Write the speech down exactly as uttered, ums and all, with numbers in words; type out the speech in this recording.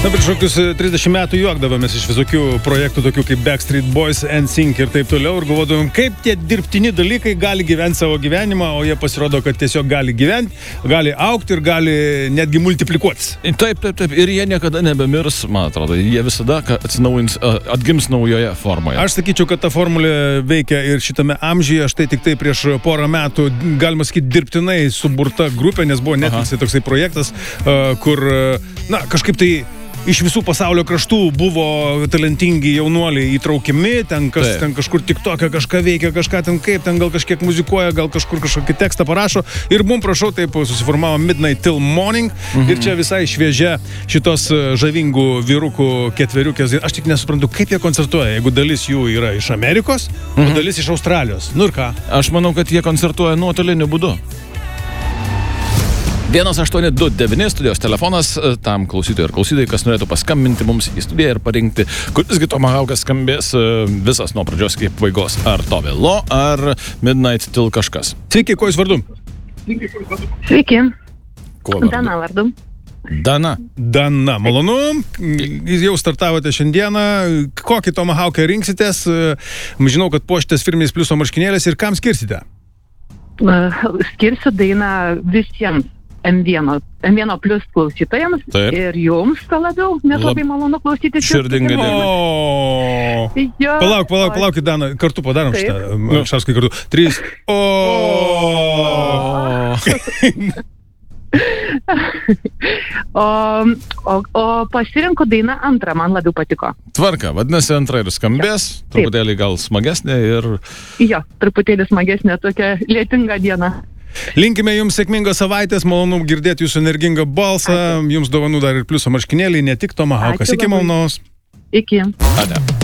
Na, prieš kokius trisdešimt metų juokdavomės iš visokių projektų, tokių kaip Backstreet Boys, N Sync ir taip toliau, ir galvodavome, kaip tie dirbtini dalykai gali gyventi savo gyvenimą, o jie pasirodo, kad tiesiog gali gyventi, gali augti ir gali netgi multiplikuotis. Taip, taip, taip. Ir jie niekada nebemirs, man atrodo. Jie visada atsinaujins, atgims naujoje formoje. Aš sakyčiau, kad ta formulė veikia ir šitame amžiuje. Štai tik tai prieš porą metų, galima sakyti, dirbtinai suburta grupė, nes buvo Netflix'e toksai projektas, kur, na, kažkaip tai iš visų pasaulio kraštų buvo talentingi jaunuoliai įtraukiami, ten, kas, ten kažkur tik tokia kažką veikia, kažką ten kaip, ten gal kažkiek muzikuoja, gal kažkur kažkokį tekstą parašo. Ir mum, prašau, taip susiformavo Midnight Till Morning. Mhm. Ir čia visai šviežia šitos žavingų vyrukų ketveriukės. Aš tik nesuprantu, kaip jie koncertuoja, jeigu dalis jų yra iš Amerikos, mhm. o dalis iš Australijos. Nu ir ką? Aš manau, kad jie koncertuoja nuotoliniu būdu. vienas aštuoni du devyni studijos telefonas tam klausytojai ir klausytojai, kas norėtų paskambinti mums į studiją ir parinkti, kurisgi Tomahawkas skambės visas nuo pradžios iki pabaigos. Ar Tove Lo, ar Midnight Till kažkas. Sveiki, kuo jūs vardu? Sveiki. Kuo vardu? Dana vardu. Dana. Dana, malonu. Jūs jau startavote šiandieną. Kokį Tomahawką rinksitės? Žinau, kad puošitės firminiais pliuso marškinėlės ir kam skirsite? Skirsiu dainą visiems M vienas, M vienas plus klausytojams. Taip. Ir jums ką labiau, nes labai malonu klausytis. Širdingai dėmė. Jo. Palauk, palauk, palauk, Dana, kartu padarom Taip. šitą. Šarskai kartu. Trys. O. o, o, o pasirinko dainą antrą, man labiau patiko. Tvarka, vadinasi, antra ir skambės, Taip. truputėlį gal smagesnė ir... Jo, truputėlį smagesnė, tokia lietinga diena. Linkime jums sėkmingos savaitės, malonu girdėti jūsų energingą balsą, Ačiū. Jums dovanų dar ir pliuso marškinėliai, ne tik Tomahawkas. Ačiū Iki labai. malonaus. Iki. Ate.